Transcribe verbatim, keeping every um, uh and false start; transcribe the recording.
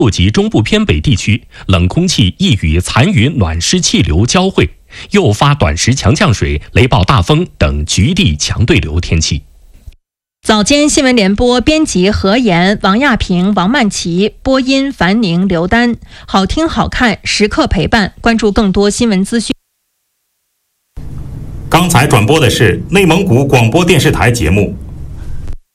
及中部偏北地区，冷空气易与残余暖湿气流交汇，诱发短时强降水、雷暴大风等局地强对流天气。 早间新闻联播编辑何岩、王亚平、王曼琪，播音樊宁、刘丹，好听好看，时刻陪伴。关注更多新闻资讯。 刚才转播的是内蒙古广播电视台节目。